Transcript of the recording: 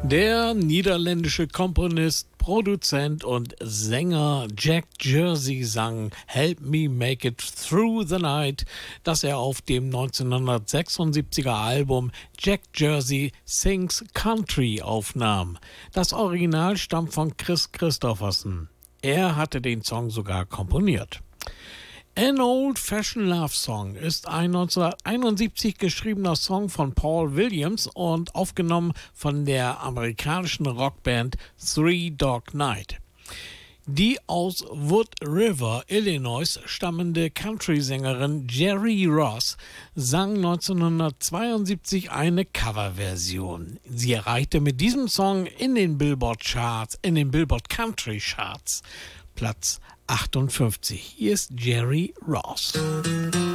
Der niederländische Komponist, Produzent und Sänger Jack Jersey sang Help Me Make It Through the Night, das er auf dem 1976er Album Jack Jersey Sings Country aufnahm. Das Original stammt von Kris Kristofferson. Er hatte den Song sogar komponiert. An Old-Fashioned Love Song ist ein 1971 geschriebener Song von Paul Williams und aufgenommen von der amerikanischen Rockband Three Dog Night. Die aus Wood River, Illinois stammende Country-Sängerin Jerry Ross sang 1972 eine Coverversion. Sie erreichte mit diesem Song in den Billboard Country Charts Platz 58. Hier ist Jerry Ross.